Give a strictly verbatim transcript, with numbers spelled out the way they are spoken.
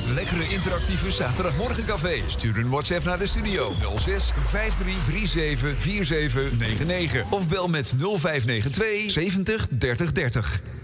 lekkere interactieve zaterdagmorgencafé. Stuur een WhatsApp naar de studio nul zes vijf drie drie zeven vier zeven negen negen of bel met nul vijf negen twee zeventig dertig dertig.